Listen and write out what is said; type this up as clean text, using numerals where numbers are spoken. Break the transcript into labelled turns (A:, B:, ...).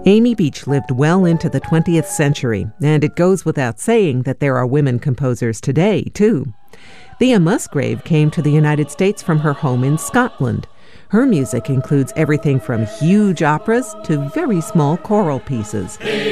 A: Amy Beach lived well into the 20th century, and it goes without saying that there are women composers today, too. Thea Musgrave came to the United States from her home in Scotland. Her music includes everything from huge operas to very small choral pieces.